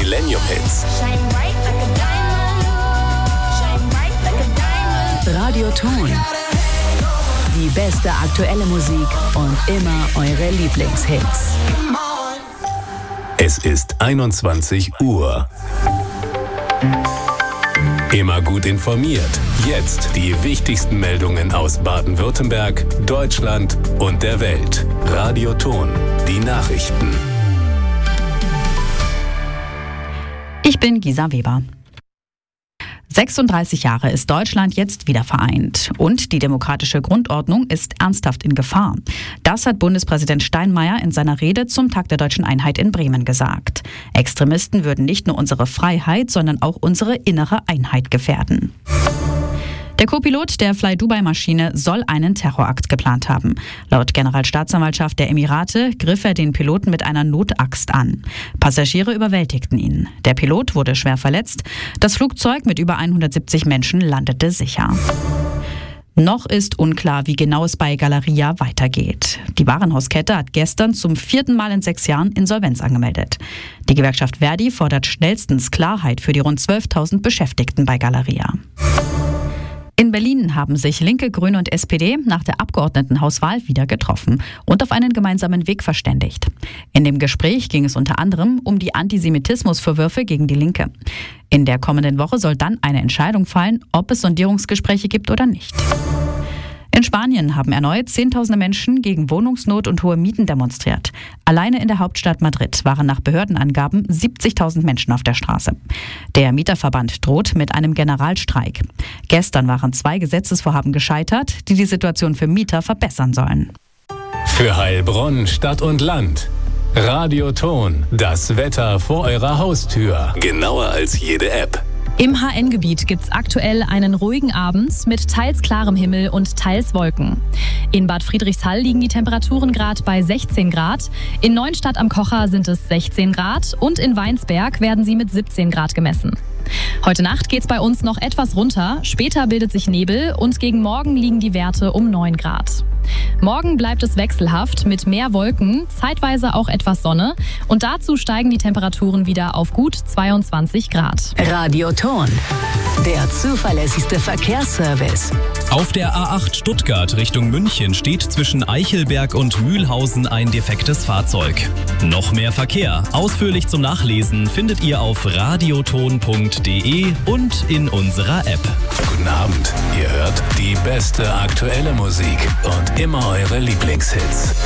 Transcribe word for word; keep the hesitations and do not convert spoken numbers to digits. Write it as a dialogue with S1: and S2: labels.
S1: Millennium Hits.
S2: Radioton. Die beste aktuelle Musik und immer eure Lieblingshits.
S1: Es ist einundzwanzig Uhr. Immer gut informiert. Jetzt die wichtigsten Meldungen aus Baden-Württemberg, Deutschland und der Welt. Radioton. Die Nachrichten.
S3: Ich bin Gisa Weber. sechsunddreißig Jahre ist Deutschland jetzt wieder vereint und die demokratische Grundordnung ist ernsthaft in Gefahr. Das hat Bundespräsident Steinmeier in seiner Rede zum Tag der Deutschen Einheit in Bremen gesagt. Extremisten würden nicht nur unsere Freiheit, sondern auch unsere innere Einheit gefährden. Der Co-Pilot der Fly-Dubai-Maschine soll einen Terrorakt geplant haben. Laut Generalstaatsanwaltschaft der Emirate griff er den Piloten mit einer Notaxt an. Passagiere überwältigten ihn. Der Pilot wurde schwer verletzt. Das Flugzeug mit über hundertsiebzig Menschen landete sicher. Noch ist unklar, wie genau es bei Galeria weitergeht. Die Warenhauskette hat gestern zum vierten Mal in sechs Jahren Insolvenz angemeldet. Die Gewerkschaft Verdi fordert schnellstens Klarheit für die rund zwölftausend Beschäftigten bei Galeria. In Berlin haben sich Linke, Grüne und S P D nach der Abgeordnetenhauswahl wieder getroffen und auf einen gemeinsamen Weg verständigt. In dem Gespräch ging es unter anderem um die Antisemitismusvorwürfe gegen die Linke. In der kommenden Woche soll dann eine Entscheidung fallen, ob es Sondierungsgespräche gibt oder nicht. In Spanien haben erneut Zehntausende Menschen gegen Wohnungsnot und hohe Mieten demonstriert. Alleine in der Hauptstadt Madrid waren nach Behördenangaben siebzigtausend Menschen auf der Straße. Der Mieterverband droht mit einem Generalstreik. Gestern waren zwei Gesetzesvorhaben gescheitert, die die Situation für Mieter verbessern sollen.
S1: Für Heilbronn, Stadt und Land. Radioton. Das Wetter vor eurer Haustür. Genauer als jede App.
S4: Im H N-Gebiet gibt's aktuell einen ruhigen Abend mit teils klarem Himmel und teils Wolken. In Bad Friedrichshall liegen die Temperaturen gerade bei sechzehn Grad. In Neuenstadt am Kocher sind es sechzehn Grad und in Weinsberg werden sie mit siebzehn Grad gemessen. Heute Nacht geht's bei uns noch etwas runter, später bildet sich Nebel und gegen Morgen liegen die Werte um neun Grad. Morgen bleibt es wechselhaft mit mehr Wolken, zeitweise auch etwas Sonne und dazu steigen die Temperaturen wieder auf gut zweiundzwanzig Grad.
S2: Radioton, der zuverlässigste Verkehrsservice.
S5: Auf der A acht Stuttgart Richtung München steht zwischen Eichelberg und Mühlhausen ein defektes Fahrzeug. Noch mehr Verkehr, ausführlich zum Nachlesen, findet ihr auf radioton punkt de und in unserer App.
S1: Guten Abend, ihr hört die beste aktuelle Musik und immer eure Lieblingshits.